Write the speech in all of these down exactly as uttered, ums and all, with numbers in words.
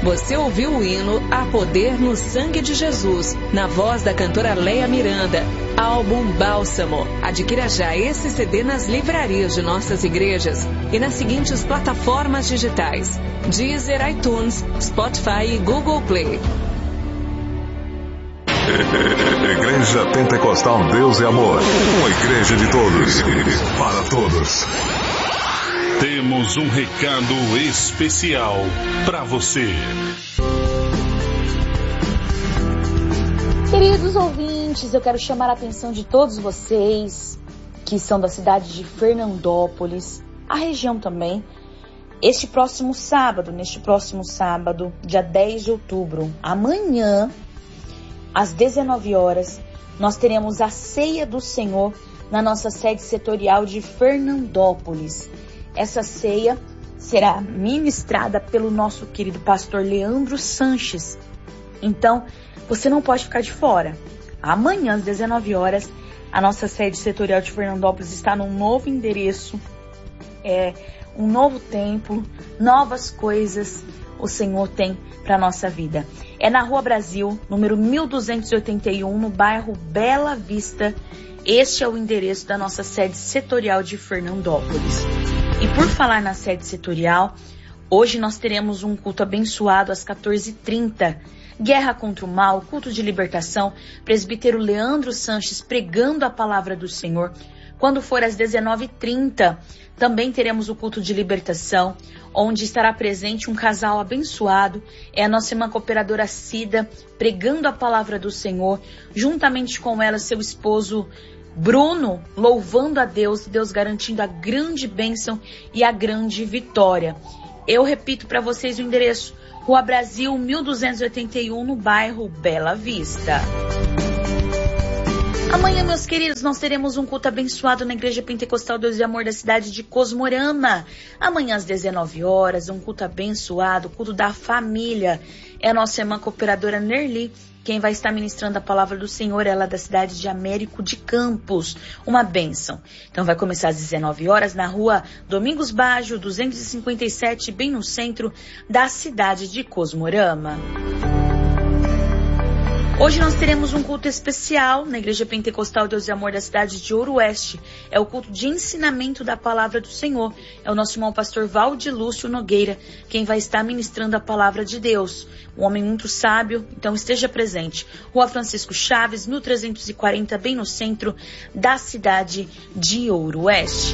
Você ouviu o hino A Poder no Sangue de Jesus, na voz da cantora Leia Miranda. Álbum Bálsamo. Adquira já esse C D nas livrarias de nossas igrejas e nas seguintes plataformas digitais: Deezer, iTunes, Spotify e Google Play. Igreja Pentecostal Deus e Amor. Uma igreja de todos. Para todos. Temos um recado especial para você. Queridos ouvintes, eu quero chamar a atenção de todos vocês que são da cidade de Fernandópolis, a região também. Este próximo sábado, neste próximo sábado, dia dez de outubro, amanhã, às dezenove horas, nós teremos a Ceia do Senhor na nossa sede setorial de Fernandópolis. Essa ceia será ministrada pelo nosso querido pastor Leandro Sanches. Então, você não pode ficar de fora. Amanhã, às dezenove horas, a nossa sede setorial de Fernandópolis está num novo endereço, é um novo templo, novas coisas o Senhor tem para a nossa vida. É na Rua Brasil, número mil duzentos e oitenta e um, no bairro Bela Vista. Este é o endereço da nossa sede setorial de Fernandópolis. E por falar na sede setorial, hoje nós teremos um culto abençoado às quatorze e trinta. Guerra contra o mal, culto de libertação, presbítero Leandro Sanches pregando a palavra do Senhor. Quando for às dezenove e trinta, também teremos o culto de libertação, onde estará presente um casal abençoado. É a nossa irmã cooperadora Cida pregando a palavra do Senhor, juntamente com ela seu esposo Bruno, louvando a Deus, Deus garantindo a grande bênção e a grande vitória. Eu repito para vocês o endereço: Rua Brasil, mil duzentos e oitenta e um, no bairro Bela Vista. Amanhã, meus queridos, nós teremos um culto abençoado na Igreja Pentecostal Deus e Amor da cidade de Cosmorama. Amanhã às dezenove horas, um culto abençoado, culto da família. É a nossa irmã cooperadora Nerli quem vai estar ministrando a palavra do Senhor, ela é da cidade de Américo de Campos. Uma bênção. Então vai começar às dezenove horas na rua Domingos Baggio, duzentos e cinquenta e sete, bem no centro da cidade de Cosmorama. Hoje nós teremos um culto especial na Igreja Pentecostal Deus e Amor da cidade de Ouro Oeste. É o culto de ensinamento da palavra do Senhor. É o nosso irmão pastor Valdilúcio Nogueira quem vai estar ministrando a palavra de Deus. Um homem muito sábio, então esteja presente. Rua Francisco Chaves, mil trezentos e quarenta, bem no centro da cidade de Ouro Oeste.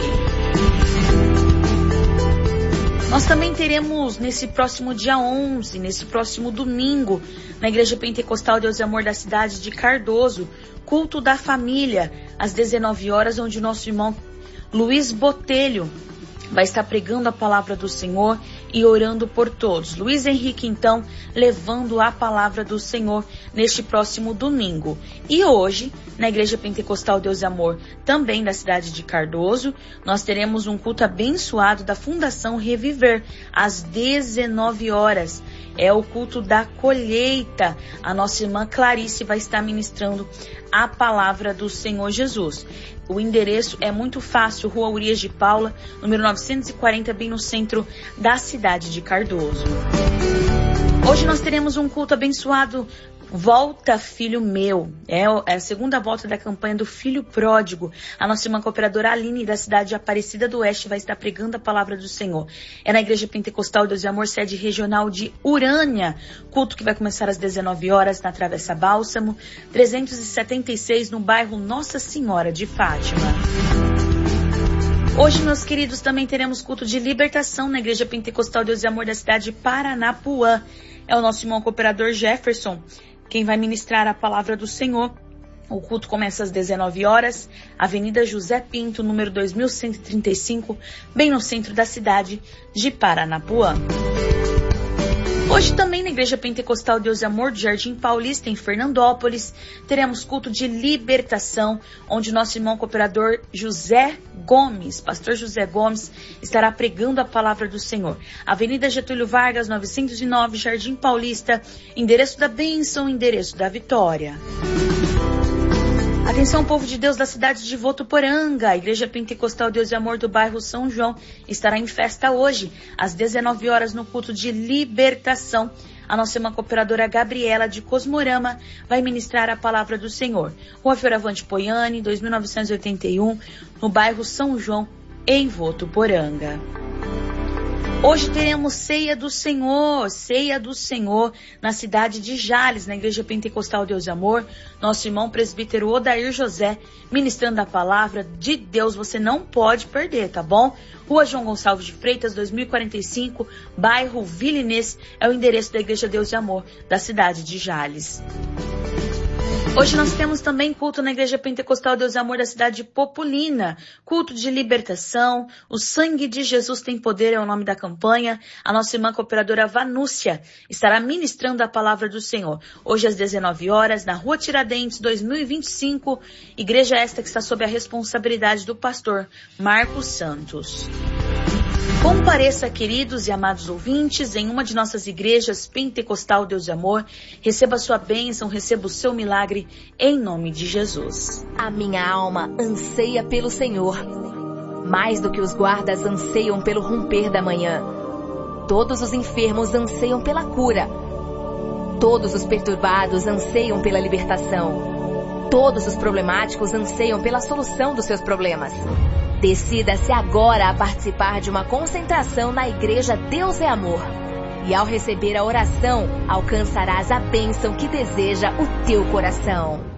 Nós também teremos nesse próximo dia onze, nesse próximo domingo, na Igreja Pentecostal Deus e Amor da cidade de Cardoso, culto da família, às dezenove horas, onde o nosso irmão Luiz Botelho vai estar pregando a palavra do Senhor e orando por todos. Luiz Henrique, então, levando a palavra do Senhor neste próximo domingo. E hoje, na Igreja Pentecostal Deus e Amor, também da cidade de Cardoso, nós teremos um culto abençoado da Fundação Reviver, às dezenove horas. É o culto da colheita. A nossa irmã Clarice vai estar ministrando a palavra do Senhor Jesus. O endereço é muito fácil, Rua Urias de Paula, número novecentos e quarenta, bem no centro da cidade de Cardoso. Hoje nós teremos um culto abençoado, Volta Filho Meu. É a segunda volta da campanha do Filho Pródigo. A nossa irmã cooperadora Aline, da cidade de Aparecida do Oeste, vai estar pregando a palavra do Senhor. É na Igreja Pentecostal Deus e Amor, sede regional de Urânia. Culto que vai começar às dezenove horas na Travessa Bálsamo, trezentos e setenta e seis, no bairro Nossa Senhora de Fátima. Hoje, meus queridos, também teremos culto de libertação na Igreja Pentecostal Deus e Amor da cidade de Paranapuã. É o nosso irmão cooperador Jefferson quem vai ministrar a palavra do Senhor. O culto começa às dezenove horas, Avenida José Pinto, número dois mil cento e trinta e cinco, bem no centro da cidade de Paranapuã. Hoje também na Igreja Pentecostal Deus e Amor do Jardim Paulista, em Fernandópolis, teremos culto de libertação, onde nosso irmão cooperador José Gomes, pastor José Gomes, estará pregando a palavra do Senhor. Avenida Getúlio Vargas, novecentos e nove, Jardim Paulista, endereço da bênção, endereço da vitória. Atenção, povo de Deus da cidade de Votuporanga, a Igreja Pentecostal Deus e Amor do bairro São João estará em festa hoje, às dezenove horas, no culto de libertação. a nossa irmã cooperadora Gabriela de Cosmorama vai ministrar a palavra do Senhor. Rua Fioravante Poiani, dois mil novecentos e oitenta e um, no bairro São João, em Votuporanga. Hoje teremos ceia do Senhor, ceia do Senhor na cidade de Jales, na Igreja Pentecostal Deus e Amor. Nosso irmão presbítero Odair José ministrando a palavra de Deus, você não pode perder, tá bom? Rua João Gonçalves de Freitas, dois mil e quarenta e cinco, bairro Vila Inês, é o endereço da Igreja Deus e Amor da cidade de Jales. Hoje nós temos também culto na Igreja Pentecostal Deus e Amor da cidade de Populina, culto de libertação, o sangue de Jesus tem poder é o nome da campanha. A nossa irmã cooperadora Vanúcia estará ministrando a palavra do Senhor. Hoje às dezenove horas, na Rua Tiradentes, dois mil e vinte e cinco, igreja esta que está sob a responsabilidade do pastor Marcos Santos. Compareça, queridos e amados ouvintes, em uma de nossas igrejas Pentecostal Deus e Amor. Receba a sua bênção, receba o seu milagre, em nome de Jesus. A minha alma anseia pelo Senhor, mais do que os guardas anseiam pelo romper da manhã. Todos os enfermos anseiam pela cura. Todos os perturbados anseiam pela libertação. Todos os problemáticos anseiam pela solução dos seus problemas. Decida-se agora a participar de uma concentração na Igreja Deus é Amor. E ao receber a oração, alcançarás a bênção que deseja o teu coração.